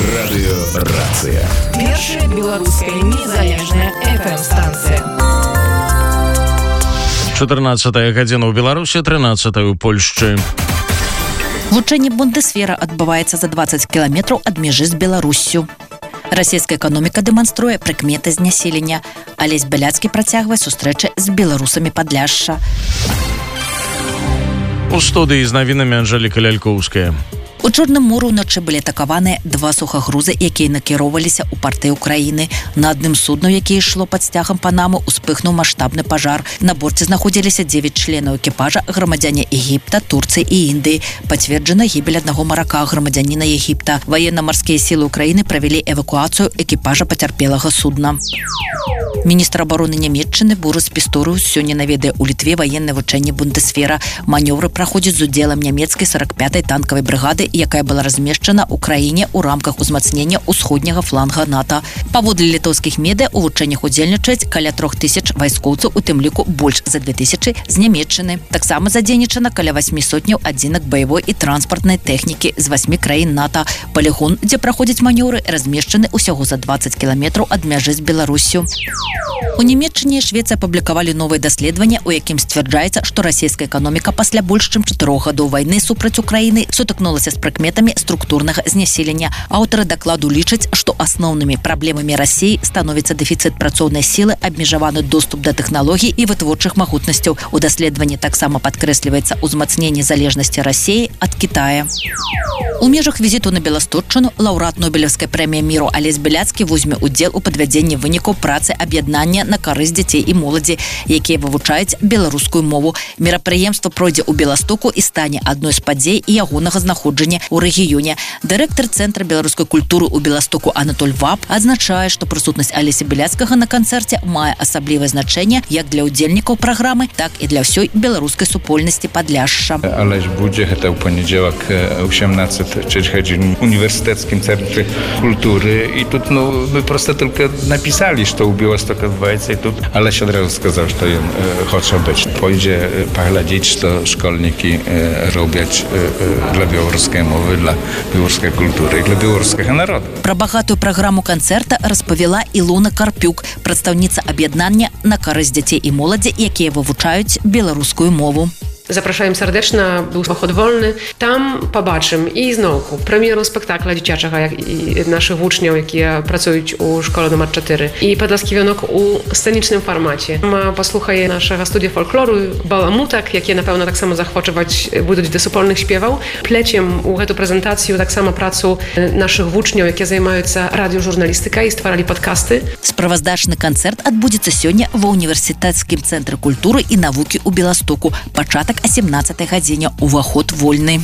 Радыёрацыя. Першая беларуская незалежная FM-станцыя. 14 гадзіна ў Беларусі, 13 ў Польшчы. Вучэнне Бундесвера адбываецца за 20 кіламетраў ад мяжы з Беларуссю. Расійская эканоміка дэманструе прыкметы зняселення. Алесь Бяляцкі працягвае сустрэчы з беларусамі Падляшша. У студыі з навінамі Анжэліка Лялькоўская. У Чорным моры ўночы былі атакаваныя два сухагрузы, якія накіроўваліся ў парты Украіны. На адным судну, якія ішло пад сцягам Панамы, успыхнуў маштабны пажар. На борце знаходзіліся 9 членаў экіпажа, грамадзяне Егіпта, Турцыі і Індыі. Пацверджана гібель аднаго марака, грамадзяніна Егіпта. Ваенна-марскія сілы Украіны правялі эвакуацыю экіпажа пацярпелага судна. Міністр абароны Нямецчыны Борыс Пісторыус сёння наведае ў Літве ваеннае вучэнне Бундесвера. Манёвры праходзяць з удзелам нямецкай 45-й танкавай брыгады, якая была размешчана ў краіне ў рамках узмацнення ўсходняга фланга НАТО. Паводле літоўскіх медыа у вучэннях удзельнічаюць каля 3000 вайскоўцаў, у тым ліку больш за 2000 з Нямецчыны. Таксама задзейнічана каля 800 адзінак баявой і транспартнай тэхнікі з 8 краін НАТО. Палігон, дзе праходзяць манёвры, размешчаны ўсяго за 20 кіламетраў ад мяжы з Беларуссю. У Нямецчыне і Швецыі апублікавалі новае даследаванне, у якім сцвярджаецца, што расійская эканоміка пасля больш чым 4 гадоў вайны супраць Украіны сутыкнулася з прыкметамі структурнага зняселення. Аўтары дакладу лічаць, што асноўнымі праблемамі Расіі становіцца дэфіцыт працоўнай сілы, абмежаваны доступ да тэхналогій і вытворчых магутнасцяў. У даследаванні таксама падкрэсліваецца ўзмацненне залежнасці Расіі ад Кітая. У межах візіту на Беластотчыну лаўрэат Нобелеўскай прэміі міру Алесь Бяляцкі возьме ўдзел у падвядзенні вынікаў працы аб'яднання на карысць дзяцей і моладзі, якія вывучаюць беларускую мову. Мерапрыемства пройдзе ў Беластоку і стане адной з падзей і ягонага знаходжання ў рэгіёне. Дырэктар Цэнтра беларускай культуры ў Беластоку Анатоль Вап адзначае, што прысутнасць Алеся Бяляцкага на канцэрце мае асаблівае значэнне як для ўдзельнікаў праграмы, так і для ўсёй беларускай супольнасці Падляшша. Алесь будзе гэта ў панядзелак 18:30 в университетском центре культуры. И тут, мы просто только написали, что у Белостока отбывается. И тут Алесь одразу сказал, что он хочет быть. Пойdzie поглядеть, что школьники роблять для белорусской мовы, для белорусской культуры и для белорусского народа. Про багатую программу концерта распавяла Ілона Карпюк, прадстаўніца аб'яднання на карысць дзяцей і моладзі, якія вывучаюць беларускую мову. Запрашаем сардэчна, быў уваход вольны. Там пабачым і зноўку прэм'еру спектакля дзіцячага і нашых вучняў, якія працуюць у школе нумар 4. І падласкі вянок у сцэнічным фармаце. Паслухае нашага студія фольклору баламутак, якія, напэўна, таксама захвочваць будуць да супольных спеваў. Плецем у гэту прэзентацыю таксама працу нашых вучняў, якія займаюцца радыёжурналістыкай і стваралі падкасты. Справаздачны канцэрт адбудзецца сёння ва універсітэцкім цэнтры культуры і навукі ў Беластоку. Пачатак о 17 гадзіне, уваход вольны.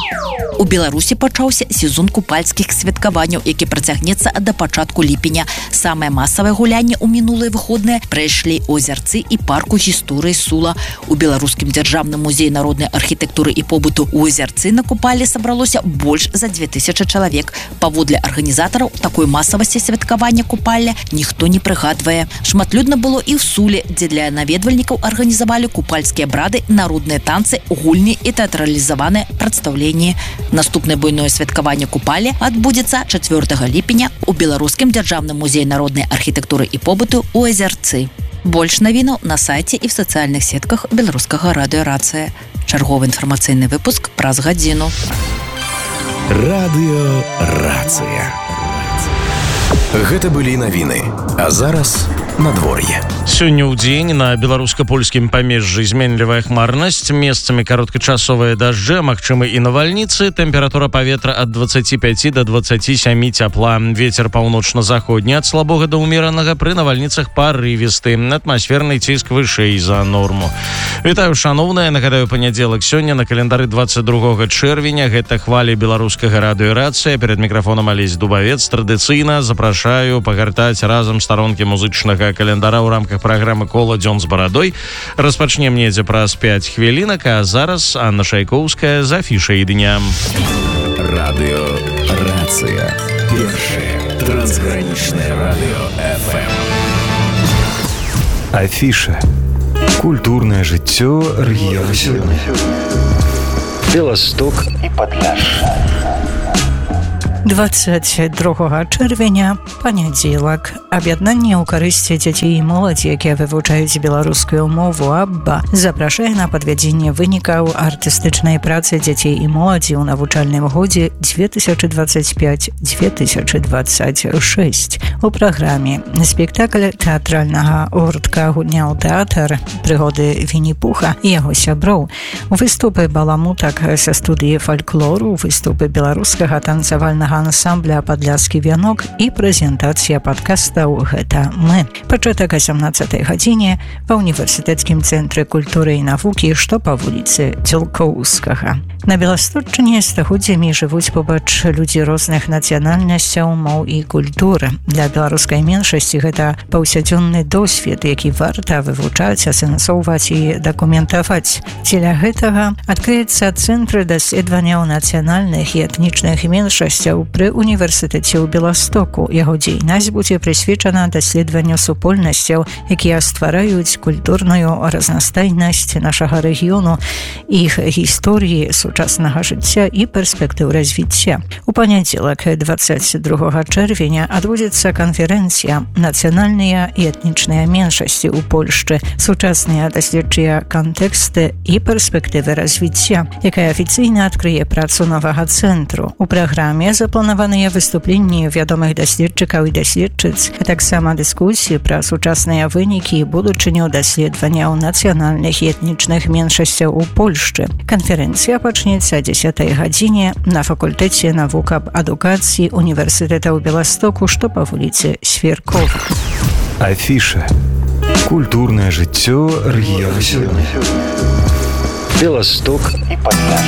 У Беларусі пачаўся сезон купальскіх святкаванняў, які працягнецца да пачатку ліпеня. Самае масавае гулянне ў мінулыя выходныя прайшлі ў Озерцы і парку гісторыі Сула. У Беларускім дзяржаўным музеі народнай архітэктуры і побыту ў Озерцы на купале сабралося больш за 2000 чалавек. Паводле арганізатараў, такой масавасці святкавання купалля ніхто не прыгадвае. Шматлюдна было і ў Суле, дзе для наведвальнікаў арганізавалі купальскія брады, народныя танцы, гульні і тэатралізаваныя прадстаўленні. Наступнае буйное святкаванне купалі адбудзецца 4 ліпеня у Беларускім дзяржаўным музеі народнай архітэктуры і побыту ў Азярцы. Больш навінаў на сайце і в сацыяльных сетках беларускага радыёрацыя. Чарговы інфармацыйны выпуск праз гадзіну. Радыёрацыя. Гэта былі навіны. А зараз надвор'е. Сёння ў дзень на беларуска-польскім памежжы зменлівая хмарнасць, месцамі кароткачасовыя дажджы, магчымы і навальніцы, тэмпература паветра ад 25 до 27 цяпла. Вецер паўночна-заходні ад слабога да ўмеранага, пры навальніцах парывісты. Атмасферны ціск вышэй за норму. Вітаю, шаноўныя, нагадаю, панядзелак сёння на календары 22 чэрвеня. Гэта хвалі беларускага радыёрацыя. Перад мікрафонам Алесь Дубавец. Традыцыйна запрашаю пагартаць разам старонкі музычнага календара ў рамках праграмы «Кола дзён з барадой». Распачнем недзе праз 5 хвілінак, а зараз Анна Шайкоўская з афішай дня. Радыёрацыя. Першае трансгранічнае радыё FM. Афіша. Культурнае жыццё рэгіёна сёння. Беласток і Падляшша. 22 чэрвеня, панядзелак. Аб'яднанне ў карысці дзяцей і моладзі, якія вывучаюць беларускую мову «Абба», запрашае на падвядзенне вынікаў артыстычнай працы дзяцей і моладзі ў навучальным годзе 2025-2026. У праграме спектакль тэатральнага гуртка «Гульня ў тэатр», прыгоды Вінні-Пуха і яго сяброў, выступы баламутак са студыі фальклору, выступы беларускага танцавальнага ансамбля «Падляскі вянок» і прэзентацыя падкастаў «Гэта мы». Пачатак 18 гадзіне ва ўніверсітэцкім цэнтры культуры і навукі, што па вуліцы Цілкоўскага. На Беласточчыне стагоддзямі жывуць побач людзі розных нацыянальнасцяў, моў і культур. Для беларускай меншасці гэта паўсядзённы досвед, які варта вывучаць, асэнсоўваць і дакументаваць. Дзеля гэтага адкрыецца Цэнтр даследаванняў нацыянальных і этнічных меншасцяў пры універсітэце ў Беластоку. Яго дзейнасць будзе прысвечана даследаванню супольнасцяў, якія ствараюць культурную разнастайнасць нашага рэгіёну, іх гісторыі, сучаснага жыцця і перспектыў развіцця. У панядзелак 22 чэрвеня адбудзецца канферэнцыя «Нацыянальныя і этнічныя меншасці ў Польшчы. Сучасныя даследчыя кантэксты і перспектывы развіцця», якая афіцыйна адкрые працу новага цэнтру. У праграме запланаваныя выступленні вядомых даследчыкаў і даследчыц, а таксама дыскусіі пра сучасныя вынікі і будучыню даследаванняў нацыянальных і этнічных меншасцяў у Польшчы. Канферэнцыя пачнецца о 10 гадзіне на факультэце навук аб адукацыі універсітэта ў Беластоку, што па вуліцы Свіркова. Афіша. Культурнае жыццё рэгіёну сёння. Беласток і Падляшша.